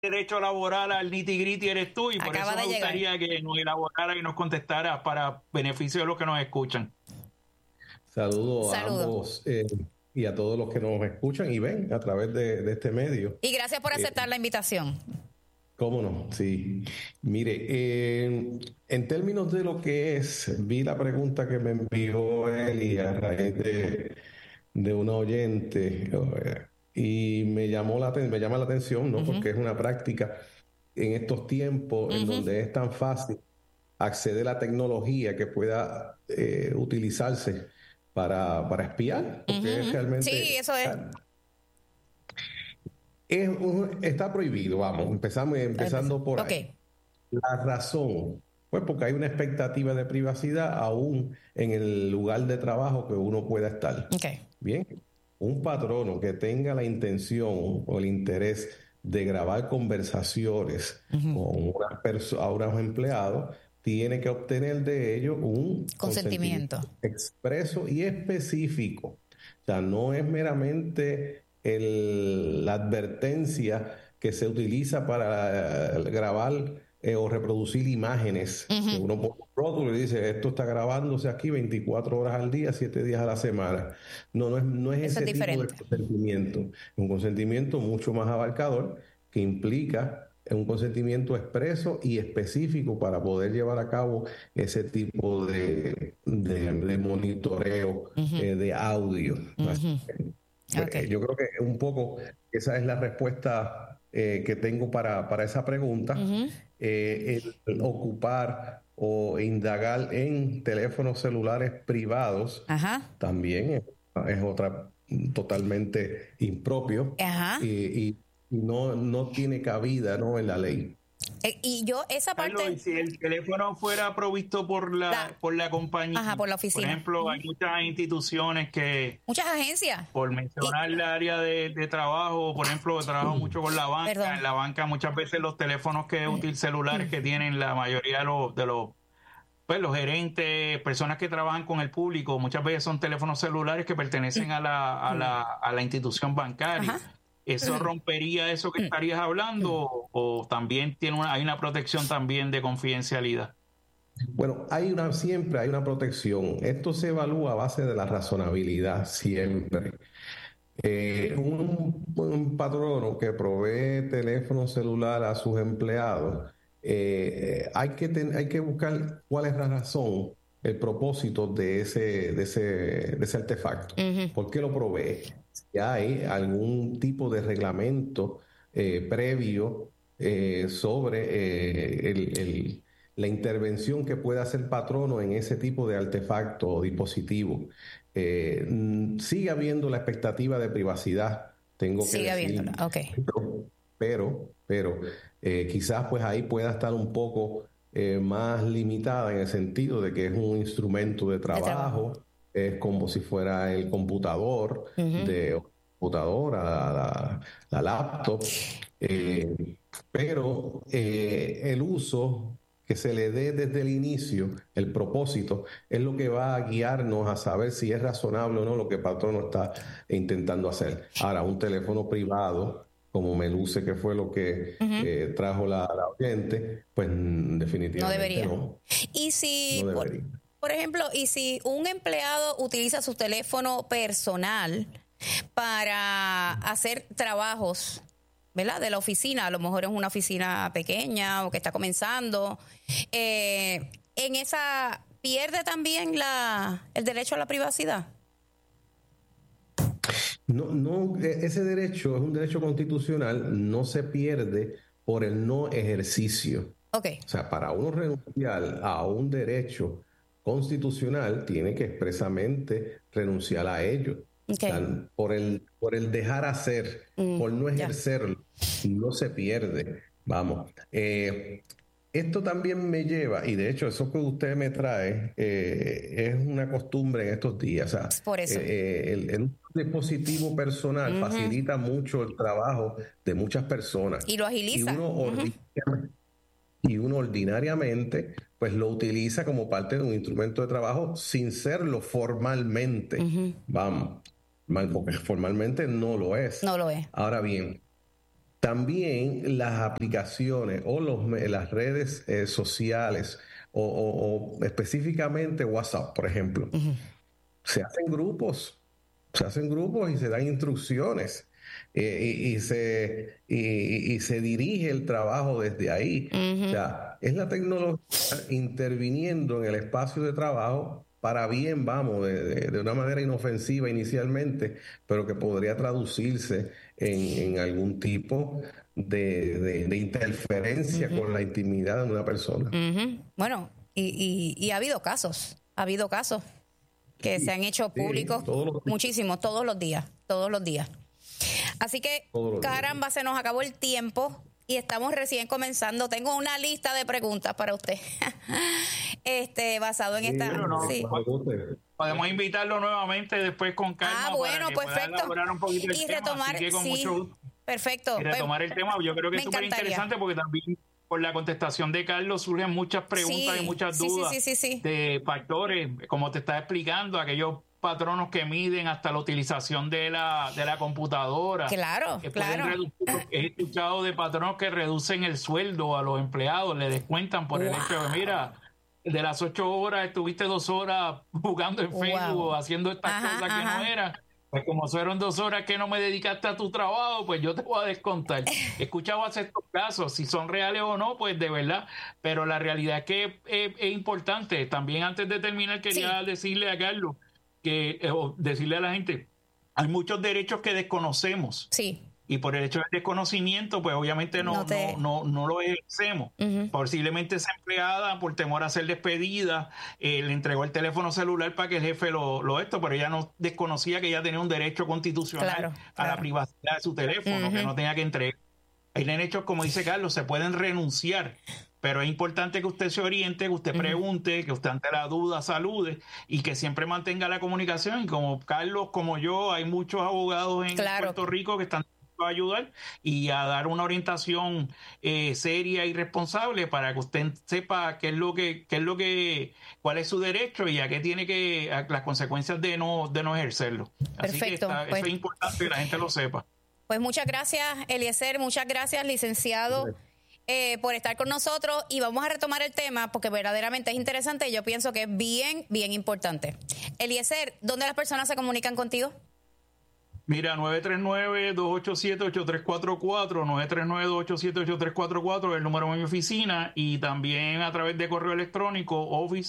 derecho laboral al nitty-gritty eres tú, y por Acaba eso de me llegar. gustaría que nos elaborara y nos contestara para beneficio de los que nos escuchan. Saludos a Saludos. ambos y a todos los que nos escuchan y ven a través de este medio. Y gracias por aceptar la invitación. ¿Cómo no? Sí. Mire, en términos de lo que es, vi la pregunta que me envió Eli a raíz de una oyente y me llama la atención, ¿no? Porque es una práctica en estos tiempos en donde es tan fácil acceder a la tecnología que pueda utilizarse para espiar, porque es realmente... Sí, eso es. Está prohibido, vamos, empezando por ahí. Ok. La razón, pues porque hay una expectativa de privacidad aún en el lugar de trabajo que uno pueda estar. Ok. Bien, un patrono que tenga la intención o el interés de grabar conversaciones con a unos empleados, tiene que obtener de ellos un Consentimiento expreso y específico. O sea, no es meramente la advertencia que se utiliza para grabar o reproducir imágenes. Que uno pone un rótulo y dice, esto está grabándose aquí 24 horas al día, 7 días a la semana. No es Eso ese es tipo de diferente. consentimiento. Es un consentimiento mucho más abarcador que implica un consentimiento expreso y específico para poder llevar a cabo ese tipo de monitoreo de audio. Ok. Yo creo que un poco esa es la respuesta que tengo para esa pregunta. El ocupar o indagar en teléfonos celulares privados Ajá. también es otra totalmente impropio Ajá. y no tiene cabida, ¿no?, en la ley. Y yo esa Carlos, parte... y si el teléfono fuera provisto por la compañía, Ajá, por la oficina. por ejemplo, hay muchas instituciones que, Muchas agencias. por mencionar el área de trabajo, por ejemplo, trabajo mucho con la banca. Perdón. En la banca muchas veces los teléfonos celulares que tienen la mayoría de los pues los gerentes, personas que trabajan con el público, muchas veces son teléfonos celulares que pertenecen a la institución bancaria. Ajá. ¿Eso rompería eso que estarías hablando o también hay una protección también de confidencialidad? Bueno, siempre hay una protección. Esto se evalúa a base de la razonabilidad, siempre. Un patrono que provee teléfono celular a sus empleados, hay que buscar cuál es la razón, el propósito de ese artefacto. ¿Por qué lo provee? Si hay algún tipo de reglamento previo sobre la intervención que pueda hacer patrono en ese tipo de artefacto o dispositivo. Sigue habiendo la expectativa de privacidad, tengo que Sigue decir. habiéndola, ok. Pero quizás pues ahí pueda estar un poco más limitada en el sentido de que es un instrumento de trabajo, es como si fuera el computador la laptop, pero el uso que se le dé desde el inicio, el propósito, es lo que va a guiarnos a saber si es razonable o no lo que el patrono está intentando hacer. Ahora, un teléfono privado, como me luce que fue lo que trajo la oyente, pues definitivamente no debería. no. Y si, No debería. por ejemplo, y si un empleado utiliza su teléfono personal para hacer trabajos, ¿verdad?, de la oficina, a lo mejor es una oficina pequeña o que está comenzando, en esa pierde también el derecho a la privacidad. No, ese derecho es un derecho constitucional, no se pierde por el no ejercicio. Okay. O sea, para uno renunciar a un derecho constitucional, tiene que expresamente renunciar a ello. Okay. O sea, por el dejar hacer, por no ejercerlo, no se pierde. Vamos. Esto también me lleva, y de hecho eso que usted me trae es una costumbre en estos días. O sea, por eso. el dispositivo personal facilita mucho el trabajo de muchas personas. Y lo agiliza. Y uno ordinariamente pues lo utiliza como parte de un instrumento de trabajo sin serlo formalmente. Vamos, porque formalmente no lo es. No lo es. Ahora bien, También las aplicaciones o las redes sociales o específicamente WhatsApp, por ejemplo, se hacen grupos y se dan instrucciones y se dirige el trabajo desde ahí. O sea, es la tecnología interviniendo en el espacio de trabajo para bien, vamos, de una manera inofensiva inicialmente, pero que podría traducirse en algún tipo de interferencia con la intimidad de una persona. Bueno, y ha habido casos que se han hecho públicos muchísimo, todos los días. Así que, caramba, se nos acabó el tiempo y estamos recién comenzando. Tengo una lista de preguntas para usted, basado en esta... Sí. Podemos invitarlo nuevamente después con calma. Bueno, para que perfecto. Elaborar un poquito Y el retomar, tema. Así que con mucho gusto. Perfecto. Y retomar el tema, yo creo que es súper interesante porque también por la contestación de Carlos surgen muchas preguntas y muchas dudas de factores, como te estaba explicando, aquellos patronos que miden hasta la utilización de la computadora. Claro. He escuchado de patronos que reducen el sueldo a los empleados, le descuentan por el hecho de, mira, de las 8 horas estuviste 2 horas jugando en Facebook, haciendo estas cosas que no eran. Pues como fueron 2 horas que no me dedicaste a tu trabajo, pues yo te voy a descontar. He escuchado estos casos, si son reales o no, pues de verdad. Pero la realidad es que es importante. También antes de terminar quería decirle a Carlos, o decirle a la gente, hay muchos derechos que desconocemos. Sí. Y por el hecho del desconocimiento, pues obviamente no lo ejercemos. Posiblemente esa empleada, por temor a ser despedida, le entregó el teléfono celular para que el jefe pero ella no desconocía que ella tenía un derecho constitucional a la privacidad de su teléfono, que no tenía que entregar. Hay derechos, como dice Carlos, se pueden renunciar, pero es importante que usted se oriente, que usted pregunte, que usted ante la duda salude y que siempre mantenga la comunicación. Y como Carlos, como yo, hay muchos abogados en Puerto Rico que están a ayudar y a dar una orientación seria y responsable para que usted sepa cuál es su derecho y a qué tiene las consecuencias de no ejercerlo. Perfecto. Así que eso es importante que la gente lo sepa. Pues muchas gracias, Eliezer, muchas gracias, licenciado, por estar con nosotros, y vamos a retomar el tema porque verdaderamente es interesante y yo pienso que es bien, bien importante. Eliezer, ¿dónde las personas se comunican contigo? Mira, 939-287-8344, 939-287-8344 es el número de mi oficina, y también a través de correo electrónico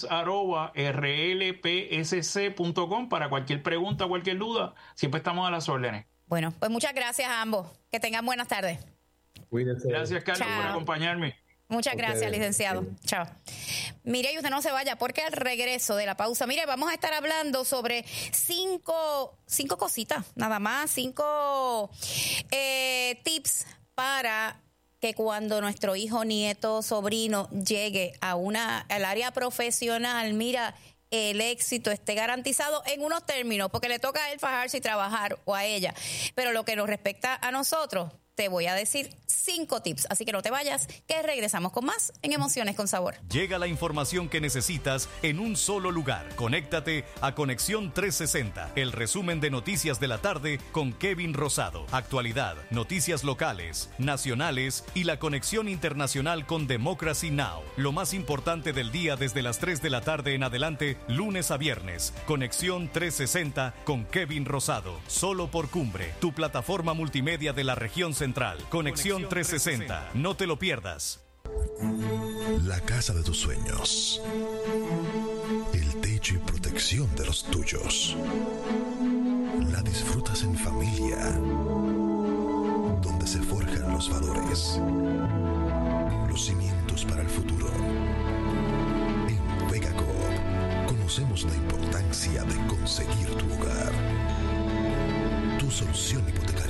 office@rlpsc.com para cualquier pregunta, cualquier duda, siempre estamos a las órdenes. Bueno, pues muchas gracias a ambos. Que tengan buenas tardes. Cuídense. Gracias, Carlos, por acompañarme. Muchas gracias, licenciado. Chao. Mire, y usted no se vaya, porque al regreso de la pausa, mire, vamos a estar hablando sobre cinco cositas, nada más, 5 tips para que cuando nuestro hijo, nieto, sobrino llegue al área profesional, mira, el éxito esté garantizado en unos términos, porque le toca a él fajarse y trabajar, o a ella. Pero lo que nos respecta a nosotros, te voy a decir 5 tips, así que no te vayas, que regresamos con más en Emociones con Sabor. Llega la información que necesitas en un solo lugar. Conéctate a Conexión 360, el resumen de noticias de la tarde con Kevin Rosado. Actualidad, noticias locales, nacionales y la conexión internacional con Democracy Now! Lo más importante del día desde las 3 de la tarde en adelante, lunes a viernes. Conexión 360 con Kevin Rosado, solo por Cumbre, tu plataforma multimedia de la región central. Conexión 360. No te lo pierdas. La casa de tus sueños. El techo y protección de los tuyos. La disfrutas en familia. Donde se forjan los valores. Los cimientos para el futuro. En Vega Coop conocemos la importancia de conseguir tu hogar. Tu solución hipotecaria.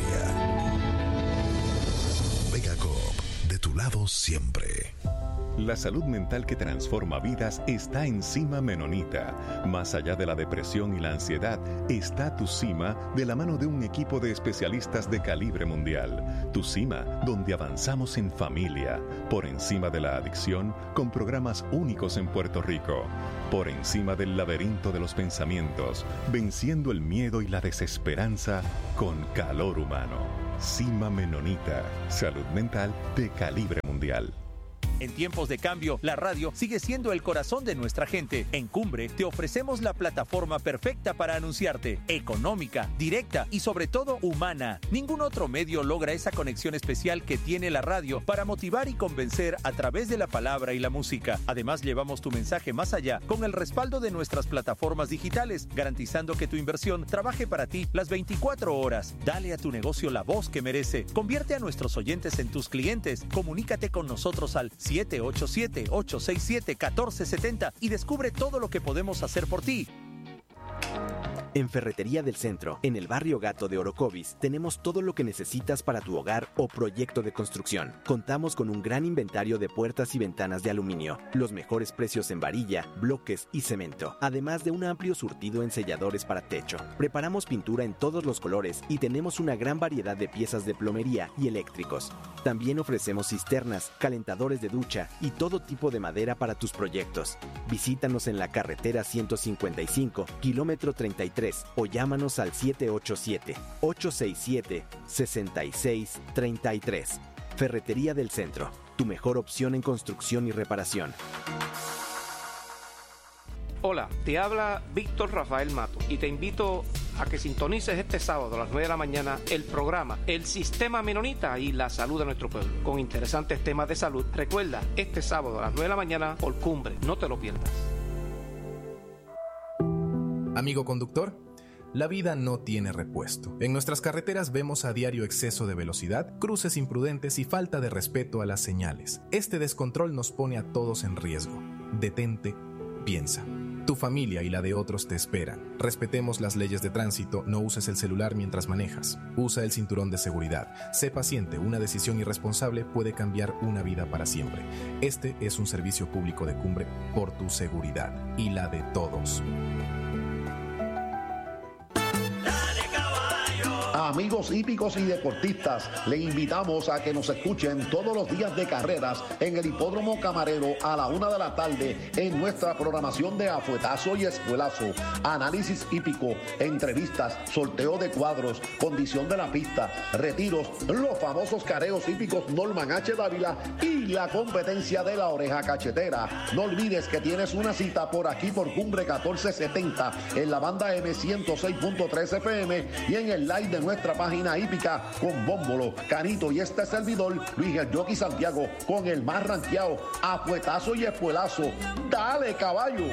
Vega Coop, de tu lado siempre. La salud mental que transforma vidas está en Cima Menonita. Más allá de la depresión y la ansiedad, está Tu Cima, de la mano de un equipo de especialistas de calibre mundial. Tu Cima, donde avanzamos en familia, por encima de la adicción, con programas únicos en Puerto Rico. Por encima del laberinto de los pensamientos, venciendo el miedo y la desesperanza con calor humano. Cima Menonita. Salud mental de calibre mundial. En tiempos de cambio, la radio sigue siendo el corazón de nuestra gente. En Cumbre te ofrecemos la plataforma perfecta para anunciarte, económica, directa y sobre todo humana. Ningún otro medio logra esa conexión especial que tiene la radio para motivar y convencer a través de la palabra y la música. Además, llevamos tu mensaje más allá con el respaldo de nuestras plataformas digitales, garantizando que tu inversión trabaje para ti las 24 horas. Dale a tu negocio la voz que merece. Convierte a nuestros oyentes en tus clientes. Comunícate con nosotros al 787-867-1470 y descubre todo lo que podemos hacer por ti. En Ferretería del Centro, en el barrio Gato de Orocovis, tenemos todo lo que necesitas para tu hogar o proyecto de construcción. Contamos con un gran inventario de puertas y ventanas de aluminio, los mejores precios en varilla, bloques y cemento, además de un amplio surtido en selladores para techo. Preparamos pintura en todos los colores y tenemos una gran variedad de piezas de plomería y eléctricos. También ofrecemos cisternas, calentadores de ducha y todo tipo de madera para tus proyectos. Visítanos en la carretera 155, kilómetro 33, o llámanos al 787-867-6633. Ferretería del Centro, tu mejor opción en construcción y reparación. Hola, te habla Víctor Rafael Mato y te invito a que sintonices este sábado a las 9 de la mañana el programa El Sistema Menonita y la Salud de nuestro pueblo, con interesantes temas de salud. Recuerda, este sábado a las 9 de la mañana por Cumbre, no te lo pierdas. Amigo conductor, la vida no tiene repuesto. En nuestras carreteras vemos a diario exceso de velocidad, cruces imprudentes y falta de respeto a las señales. Este descontrol nos pone a todos en riesgo. Detente, piensa. Tu familia y la de otros te esperan. Respetemos las leyes de tránsito, no uses el celular mientras manejas. Usa el cinturón de seguridad. Sé paciente, una decisión irresponsable puede cambiar una vida para siempre. Este es un servicio público de Cumbre por tu seguridad y la de todos. Amigos hípicos y deportistas, le invitamos a que nos escuchen todos los días de carreras en el Hipódromo Camarero a la 1 de la tarde en nuestra programación de Afuetazo y Espuelazo, análisis hípico, entrevistas, sorteo de cuadros, condición de la pista, retiros, los famosos careos hípicos Norman H. Dávila y la competencia de la oreja cachetera. No olvides que tienes una cita por aquí por Cumbre 1470 en la banda M106.3 FM y en el live de nuestra página hípica con Bómbolo, Canito y este servidor Luis el Jockey Santiago con el más ranqueado, Afuetazo y Espuelazo. ¡Dale, caballo!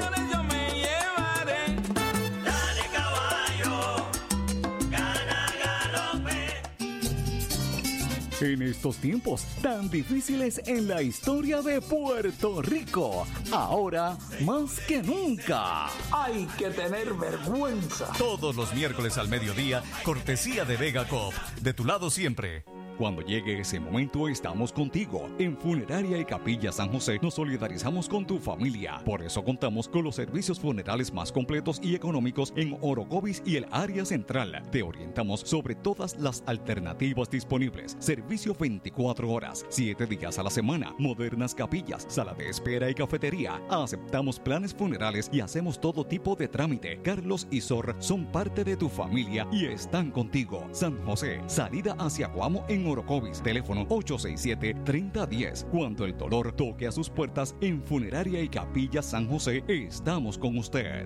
En estos tiempos tan difíciles en la historia de Puerto Rico, ahora más que nunca, hay que tener vergüenza. Todos los miércoles al mediodía, cortesía de Vega Coop, de tu lado siempre. Cuando llegue ese momento, estamos contigo. En Funeraria y Capilla San José nos solidarizamos con tu familia. Por eso contamos con los servicios funerales más completos y económicos en Orocovis y el área central. Te orientamos sobre todas las alternativas disponibles. Servicio 24 horas, 7 días a la semana. Modernas capillas, sala de espera y cafetería. Aceptamos planes funerales y hacemos todo tipo de trámite. Carlos y Sor son parte de tu familia y están contigo. San José, salida hacia Guamo en Orocovis, teléfono 867-3010. Cuando el dolor toque a sus puertas, en Funeraria y Capilla San José, estamos con usted.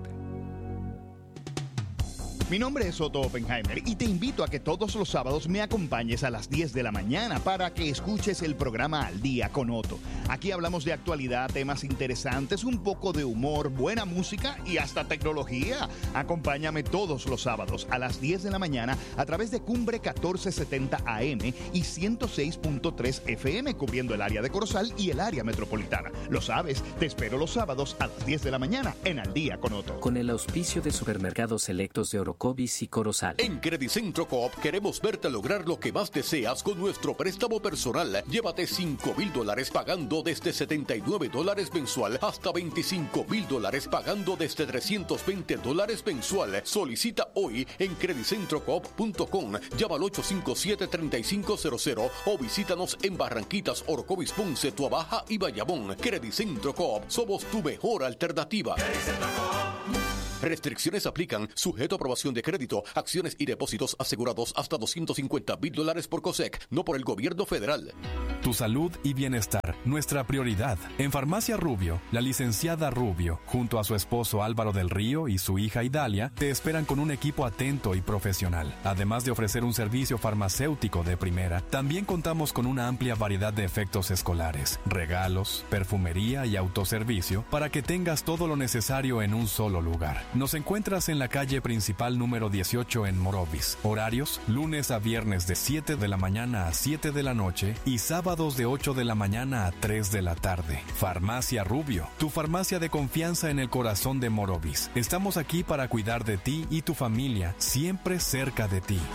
Mi nombre es Otto Oppenheimer y te invito a que todos los sábados me acompañes a las 10 de la mañana para que escuches el programa Al Día con Otto. Aquí hablamos de actualidad, temas interesantes, un poco de humor, buena música y hasta tecnología. Acompáñame todos los sábados a las 10 de la mañana a través de Cumbre 1470 AM y 106.3 FM, cubriendo el área de Corozal y el área metropolitana. Lo sabes, te espero los sábados a las 10 de la mañana en Al Día con Otto. Con el auspicio de Supermercados Selectos de Orocovis y Corozal. En Credicentro Coop queremos verte lograr lo que más deseas con nuestro préstamo personal. Llévate $5,000 pagando desde $79 mensual hasta $25,000 pagando desde $320 mensual. Solicita hoy en credicentrocoop.com. Llama al 857-3500 o visítanos en Barranquitas, Orocovis, Ponce, Tuabaja y Bayamón. Credicentro Coop, somos tu mejor alternativa. Restricciones aplican, sujeto a aprobación de crédito, acciones y depósitos asegurados hasta $250,000 por COSEC, no por el gobierno federal. Tu salud y bienestar, nuestra prioridad. En Farmacia Rubio, la licenciada Rubio, junto a su esposo Álvaro del Río y su hija Idalia, te esperan con un equipo atento y profesional. Además de ofrecer un servicio farmacéutico de primera, también contamos con una amplia variedad de efectos escolares, regalos, perfumería y autoservicio para que tengas todo lo necesario en un solo lugar. Nos encuentras en la calle principal número 18 en Morovis. Horarios: lunes a viernes de 7 de la mañana a 7 de la noche y sábados de 8 de la mañana a 3 de la tarde. Farmacia Rubio, tu farmacia de confianza en el corazón de Morovis. Estamos aquí para cuidar de ti y tu familia, siempre cerca de ti.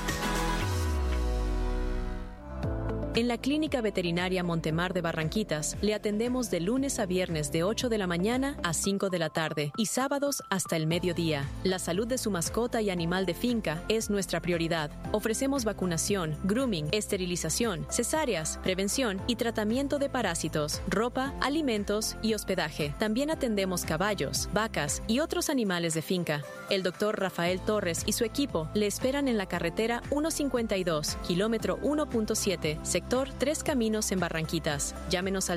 En la Clínica Veterinaria Montemar de Barranquitas le atendemos de lunes a viernes de 8 de la mañana a 5 de la tarde y sábados hasta el mediodía. La salud de su mascota y animal de finca es nuestra prioridad. Ofrecemos vacunación, grooming, esterilización, cesáreas, prevención y tratamiento de parásitos, ropa, alimentos y hospedaje. También atendemos caballos, vacas y otros animales de finca. El doctor Rafael Torres y su equipo le esperan en la carretera 152, kilómetro 1.7, sector Tres Caminos en Barranquitas. Llámenos al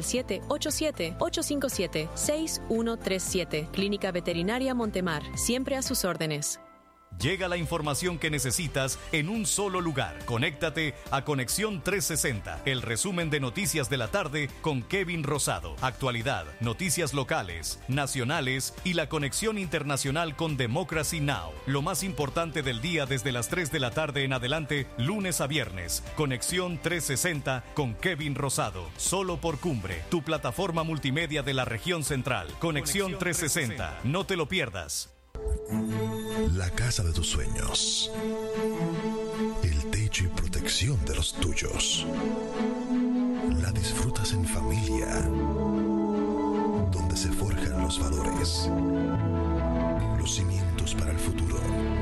787-857-6137. Clínica Veterinaria Montemar, siempre a sus órdenes. Llega la información que necesitas en un solo lugar. Conéctate a Conexión 360, el resumen de noticias de la tarde con Kevin Rosado. Actualidad, noticias locales, nacionales y la conexión internacional con Democracy Now! Lo más importante del día desde las 3 de la tarde en adelante, lunes a viernes. Conexión 360 con Kevin Rosado. Solo por Cumbre, tu plataforma multimedia de la región central. Conexión 360. No te lo pierdas. La casa de tus sueños. El techo y protección de los tuyos. La disfrutas en familia. Donde se forjan los valores. Los cimientos para el futuro.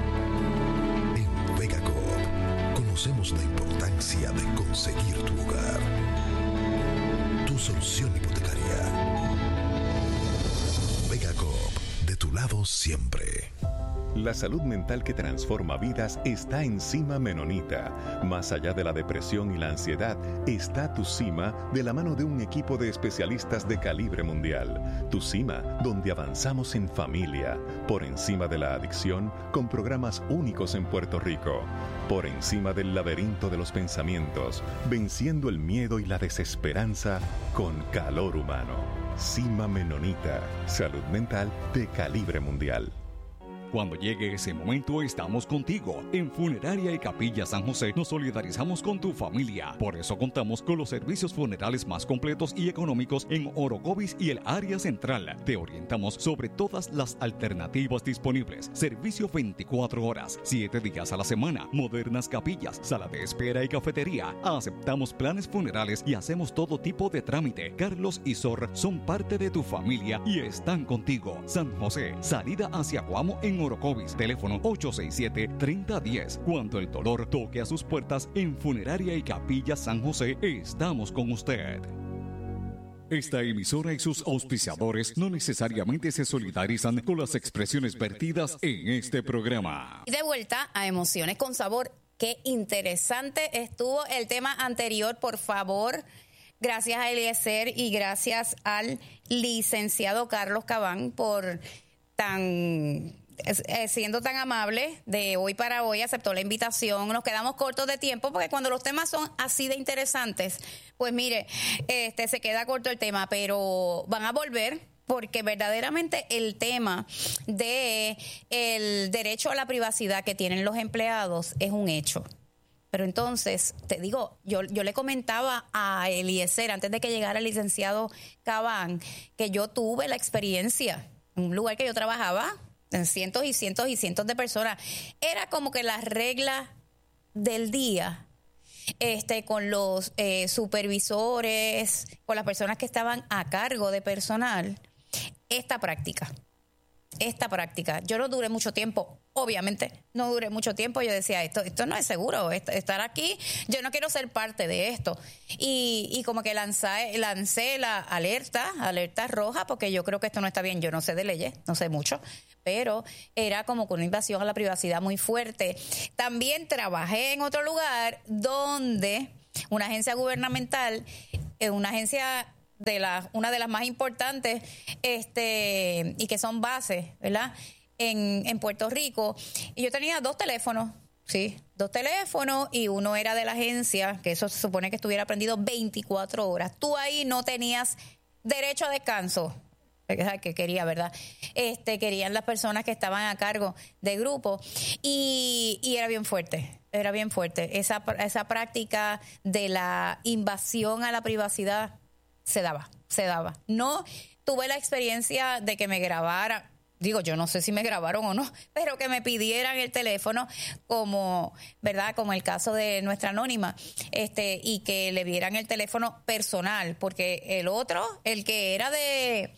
En VegaCoop conocemos la importancia de conseguir tu hogar. Tu solución hipotecaria. VegaCoop, de tu lado siempre. La salud mental que transforma vidas está en Cima Menonita. Más allá de la depresión y la ansiedad, está Tu Cima de la mano de un equipo de especialistas de calibre mundial. Tu Cima, donde avanzamos en familia, por encima de la adicción, con programas únicos en Puerto Rico. Por encima del laberinto de los pensamientos, venciendo el miedo y la desesperanza con calor humano. Cima Menonita, salud mental de calibre mundial. Cuando llegue ese momento, estamos contigo. En Funeraria y Capilla San José nos solidarizamos con tu familia. Por eso contamos con los servicios funerales más completos y económicos en Orocovis y el área central. Te orientamos sobre todas las alternativas disponibles. Servicio 24 horas, 7 días a la semana. Modernas capillas, sala de espera y cafetería. Aceptamos planes funerales y hacemos todo tipo de trámite. Carlos y Sor son parte de tu familia y están contigo. San José, salida hacia Guamo en Orocovis, teléfono 867-3010. Cuando el dolor toque a sus puertas, en Funeraria y Capilla San José, estamos con usted. Esta emisora y sus auspiciadores no necesariamente se solidarizan con las expresiones vertidas en este programa. De vuelta a Emociones con Sabor. Qué interesante estuvo el tema anterior, por favor. Gracias a Eliezer y gracias al licenciado Carlos Cabán por siendo tan amable de hoy para hoy, aceptó la invitación. Nos quedamos cortos de tiempo porque cuando los temas son así de interesantes, pues mire, se queda corto el tema, pero van a volver porque verdaderamente el tema de el derecho a la privacidad que tienen los empleados es un hecho. Pero entonces, te digo, yo le comentaba a Eliezer antes de que llegara el licenciado Cabán que yo tuve la experiencia en un lugar que yo trabajaba en cientos y cientos y cientos de personas. Era como que la regla del día, con los supervisores, con las personas que estaban a cargo de personal, esta práctica. esta práctica. Yo no duré mucho tiempo, obviamente, no duré mucho tiempo. Yo decía, esto no es seguro, estar aquí, yo no quiero ser parte de esto. Y como que lancé la alerta roja, porque yo creo que esto no está bien. Yo no sé de leyes, no sé mucho, pero era como con una invasión a la privacidad muy fuerte. También trabajé en otro lugar donde una agencia gubernamental, una agencia una de las más importantes, y que son bases, ¿verdad? En Puerto Rico. Y yo tenía 2 teléfonos, sí, 2 teléfonos, y uno era de la agencia, que eso se supone que estuviera prendido 24 horas. Tú ahí no tenías derecho a descanso, que quería, ¿verdad? Querían las personas que estaban a cargo de grupo, y era bien fuerte. Era bien fuerte. Esa práctica de la invasión a la privacidad se daba. No tuve la experiencia de que me grabaran. Digo, yo no sé si me grabaron o no, pero que me pidieran el teléfono, como, ¿verdad? Como el caso de nuestra anónima, y que le vieran el teléfono personal, porque el otro, el que era de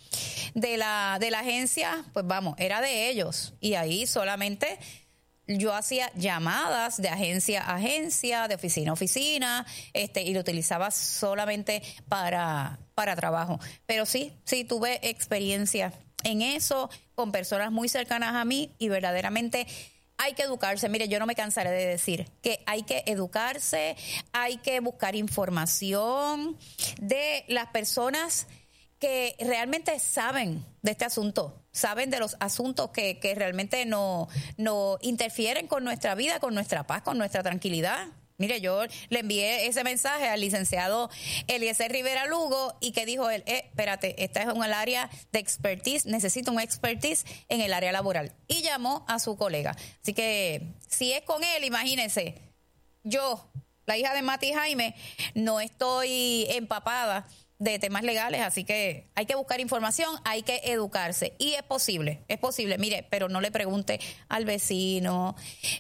la agencia, pues vamos, era de ellos, y ahí solamente yo hacía llamadas de agencia a agencia, de oficina a oficina, y lo utilizaba solamente para trabajo. Pero sí tuve experiencia en eso con personas muy cercanas a mí, y verdaderamente hay que educarse. Mire, yo no me cansaré de decir que hay que educarse, hay que buscar información de las personas que realmente saben de este asunto, saben de los asuntos que realmente no interfieren con nuestra vida, con nuestra paz, con nuestra tranquilidad. Mire, yo le envié ese mensaje al licenciado Eliezer Rivera Lugo, y que dijo él, espérate, esta es un área de expertise, necesito un expertise en el área laboral. Y llamó a su colega. Así que si es con él, imagínense, yo, la hija de Mati Jaime, no estoy empapada de temas legales, así que hay que buscar información, hay que educarse, y es posible, mire, pero no le pregunte al vecino,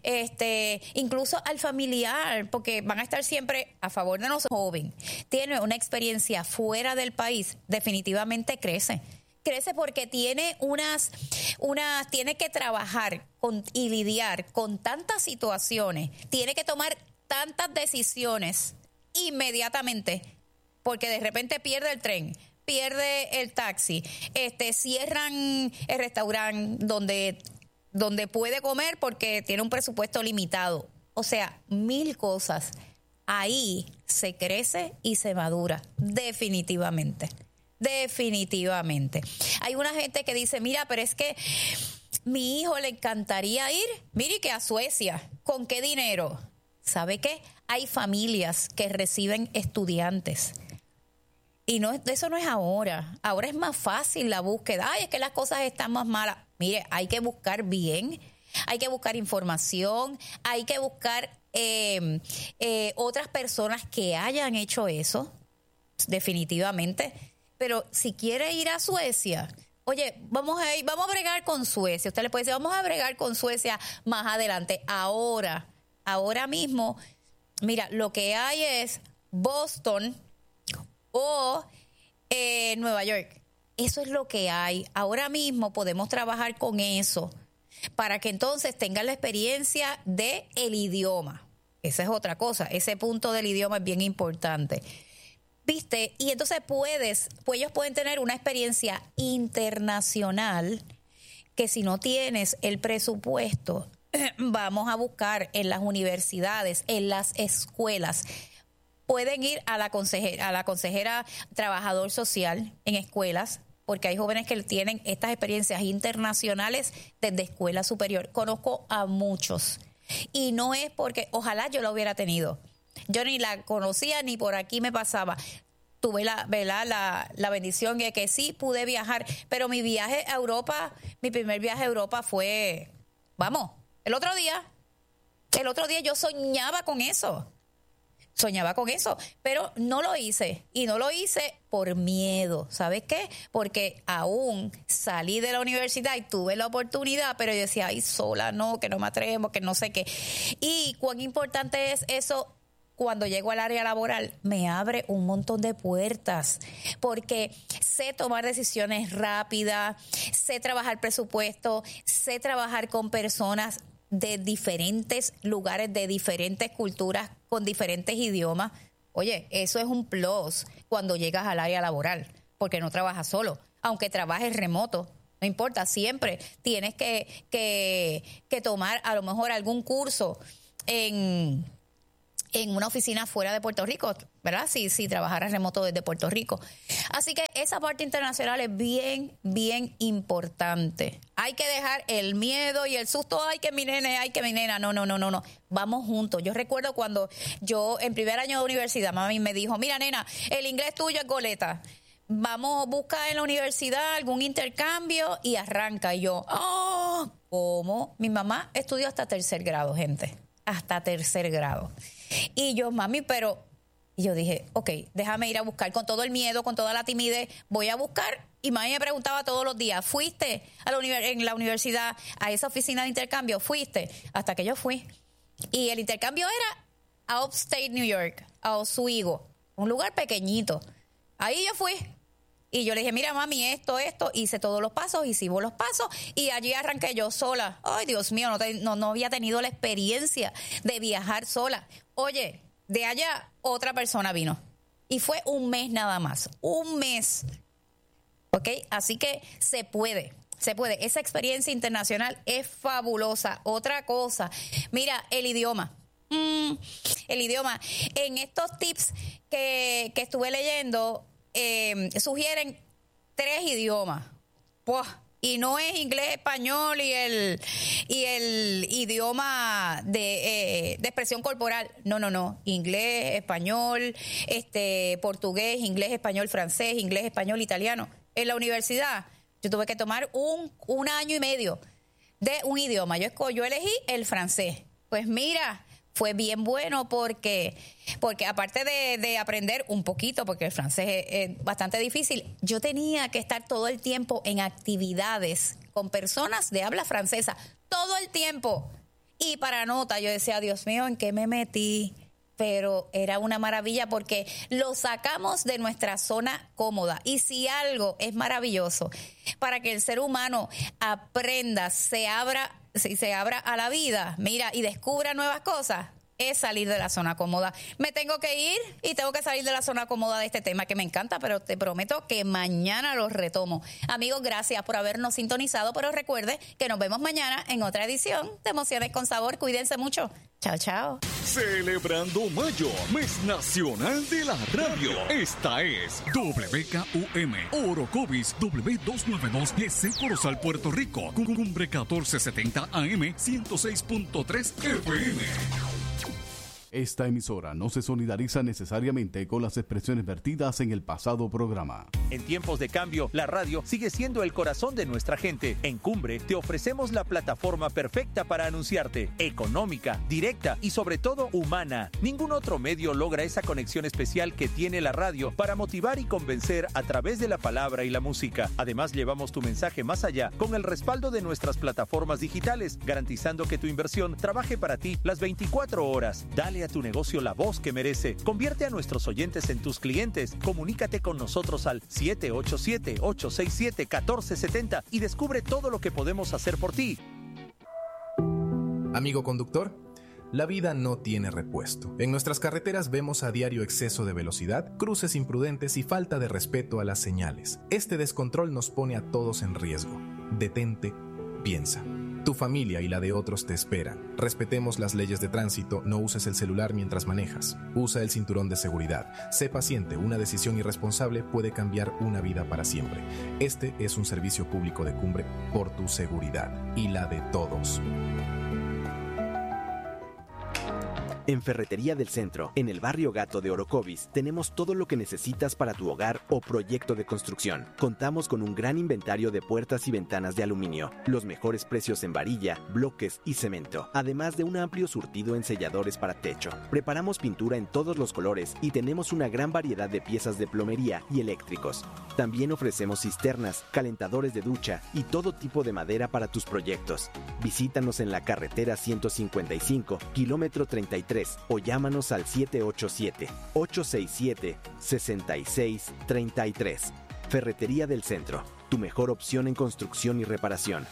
incluso al familiar, porque van a estar siempre a favor de nosotros. Joven, tiene una experiencia fuera del país, definitivamente crece porque tiene tiene que trabajar y lidiar con tantas situaciones, tiene que tomar tantas decisiones inmediatamente, porque de repente pierde el tren, pierde el taxi, cierran el restaurante donde puede comer porque tiene un presupuesto limitado. O sea, 1000 cosas. Ahí se crece y se madura, definitivamente. Hay una gente que dice, mira, pero es que mi hijo le encantaría ir, mire, que a Suecia. ¿Con qué dinero? ¿Sabe qué? Hay familias que reciben estudiantes. Y eso no es ahora. Ahora es más fácil la búsqueda. Ay, es que las cosas están más malas. Mire, hay que buscar bien, hay que buscar información, hay que buscar otras personas que hayan hecho eso, definitivamente. Pero si quiere ir a Suecia, oye, vamos a bregar con Suecia. Usted le puede decir, vamos a bregar con Suecia más adelante. Ahora mismo, mira, lo que hay es Boston o Nueva York. Eso es lo que hay. Ahora mismo podemos trabajar con eso para que entonces tengan la experiencia del idioma. Esa es otra cosa. Ese punto del idioma es bien importante. ¿Viste? Y entonces ellos pueden tener una experiencia internacional que, si no tienes el presupuesto, vamos a buscar en las universidades, en las escuelas. Pueden ir a la consejera trabajador social en escuelas, porque hay jóvenes que tienen estas experiencias internacionales desde escuela superior. Conozco a muchos, y no es porque ojalá yo la hubiera tenido. Yo ni la conocía, ni por aquí me pasaba. Tuve la bendición de que sí pude viajar, pero mi primer viaje a Europa fue, el otro día yo soñaba con eso, pero no lo hice, y no lo hice por miedo. ¿Sabes qué? Porque aún salí de la universidad y tuve la oportunidad, pero yo decía, ay, sola no, que no me atrevo, que no sé qué. Y cuán importante es eso cuando llego al área laboral, me abre un montón de puertas, porque sé tomar decisiones rápidas, sé trabajar presupuesto, sé trabajar con personas de diferentes lugares, de diferentes culturas, con diferentes idiomas. Oye, eso es un plus cuando llegas al área laboral, porque no trabajas solo, aunque trabajes remoto. No importa, siempre tienes que tomar a lo mejor algún curso en una oficina fuera de Puerto Rico, ¿verdad? Si trabajaras remoto desde Puerto Rico. Así que esa parte internacional es bien, bien importante. Hay que dejar el miedo y el susto. Ay, que mi nene, ay, que mi nena. No. Vamos juntos. Yo recuerdo cuando yo, en primer año de universidad, mami me dijo, mira, nena, el inglés tuyo es goleta. Vamos a buscar en la universidad algún intercambio y arranca. Y yo, ¿cómo? Mi mamá estudió hasta 3er grado, gente. Hasta 3er grado. Y yo, mami, pero... Y yo dije, ok, déjame ir a buscar con todo el miedo, con toda la timidez. Voy a buscar. Y mami me preguntaba todos los días, ¿fuiste en la universidad, a esa oficina de intercambio? ¿Fuiste? Hasta que yo fui. Y el intercambio era a Upstate New York, a Oswego, un lugar pequeñito. Ahí yo fui. Y yo le dije, mira, mami, esto, hice todos los pasos, hicimos los pasos, y allí arranqué yo sola. Ay, Dios mío, no había tenido la experiencia de viajar sola. Oye, de allá otra persona vino. Y fue un mes nada más. Un mes. ¿Ok? Así que se puede. Esa experiencia internacional es fabulosa. Otra cosa, mira, el idioma. El idioma. En estos tips que estuve leyendo, sugieren 3 idiomas. Y no es inglés, español y el idioma de expresión corporal. No. Inglés, español, portugués, inglés, español, francés, inglés, español, italiano. En la universidad yo tuve que tomar un año y medio de un idioma. Yo elegí el francés. Pues mira, fue bien bueno porque aparte de aprender un poquito, porque el francés es bastante difícil, yo tenía que estar todo el tiempo en actividades con personas de habla francesa, todo el tiempo. Y para nota yo decía, Dios mío, ¿en qué me metí? Pero era una maravilla porque lo sacamos de nuestra zona cómoda. Y si algo es maravilloso para que el ser humano aprenda, se abra a la vida, mira, y descubra nuevas cosas, es salir de la zona cómoda. Me tengo que ir y tengo que salir de la zona cómoda de este tema que me encanta, pero te prometo que mañana lo retomo. Amigos, gracias por habernos sintonizado, pero recuerde que nos vemos mañana en otra edición de Emociones con Sabor. Cuídense mucho. Chao, chao. Celebrando Mayo, mes nacional de la radio. Esta es WKUM, Orocovis W292 GC Corozal, Puerto Rico. Cumbre 1470 AM, 106.3 FM. Esta emisora no se solidariza necesariamente con las expresiones vertidas en el pasado programa. En tiempos de cambio, la radio sigue siendo el corazón de nuestra gente. En Cumbre te ofrecemos la plataforma perfecta para anunciarte, económica, directa y sobre todo humana. Ningún otro medio logra esa conexión especial que tiene la radio para motivar y convencer a través de la palabra y la música. Además, llevamos tu mensaje más allá con el respaldo de nuestras plataformas digitales, garantizando que tu inversión trabaje para ti las 24 horas. Dale a tu negocio la voz que merece. Convierte a nuestros oyentes en tus clientes. Comunícate con nosotros al 787-867-1470 y descubre todo lo que podemos hacer por ti. Amigo conductor, la vida no tiene repuesto. En nuestras carreteras vemos a diario exceso de velocidad, cruces imprudentes y falta de respeto a las señales. Este descontrol nos pone a todos en riesgo. Detente, piensa. Tu familia y la de otros te esperan. Respetemos las leyes de tránsito, no uses el celular mientras manejas. Usa el cinturón de seguridad. Sé paciente, una decisión irresponsable puede cambiar una vida para siempre. Este es un servicio público de Cumbre por tu seguridad y la de todos. En Ferretería del Centro, en el barrio Gato de Orocovis, tenemos todo lo que necesitas para tu hogar o proyecto de construcción. Contamos con un gran inventario de puertas y ventanas de aluminio, los mejores precios en varilla, bloques y cemento, además de un amplio surtido en selladores para techo. Preparamos pintura en todos los colores y tenemos una gran variedad de piezas de plomería y eléctricos. También ofrecemos cisternas, calentadores de ducha y todo tipo de madera para tus proyectos. Visítanos en la carretera 155, kilómetro 33 o llámanos al 787-867-6633. Ferretería del Centro, tu mejor opción en construcción y reparación.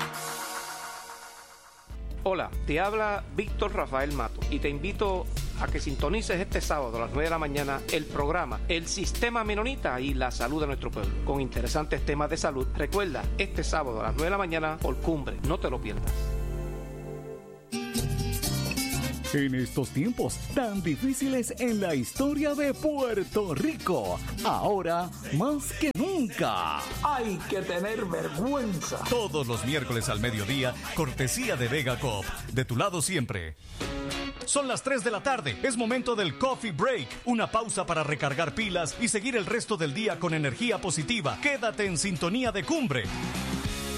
Hola, te habla Víctor Rafael Mato y te invito a que sintonices este sábado a las 9 de la mañana el programa El Sistema Menonita y la Salud de Nuestro Pueblo, con interesantes temas de salud. Recuerda, este sábado a las 9 de la mañana por Cumbre, no te lo pierdas. En estos tiempos tan difíciles en la historia de Puerto Rico, ahora más que nunca, hay que tener vergüenza. Todos los miércoles al mediodía, cortesía de Vega Coop, de tu lado siempre. Son las 3 de la tarde, es momento del Coffee Break, una pausa para recargar pilas y seguir el resto del día con energía positiva. Quédate en sintonía de Cumbre.